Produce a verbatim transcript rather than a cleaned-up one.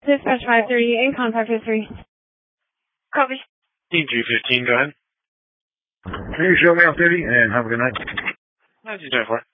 Dispatch five thirty, in contact with three. Copy. G fifteen, go ahead. Can you show me off duty and have a good night? How'd you do for?